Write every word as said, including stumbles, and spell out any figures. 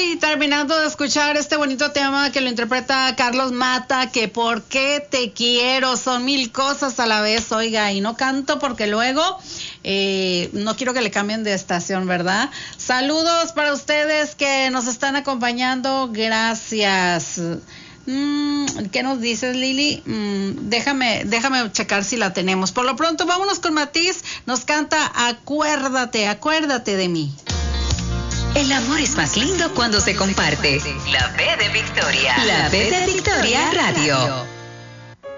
Ay, terminando de escuchar este bonito tema que lo interpreta Carlos Mata, que por qué te quiero, son mil cosas a la vez, oiga, y no canto porque luego eh, no quiero que le cambien de estación, ¿verdad? Saludos para ustedes que nos están acompañando, gracias. Mm, ¿Qué nos dices, Lili? Mm, déjame, déjame checar si la tenemos. Por lo pronto, vámonos con Matiz, nos canta Acuérdate, acuérdate de mí. El amor es más lindo cuando se comparte. La B de Victoria. La B de Victoria Radio.